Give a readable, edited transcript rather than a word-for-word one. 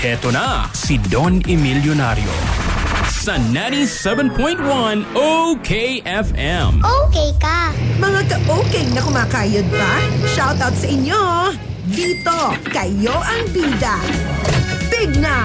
Heto na si Don Emilionario sa 97.1 OKFM. Okay ka. Mga ka-okay na kumakayod pa, shoutout sa inyo. Dito, kayo ang bida. Big na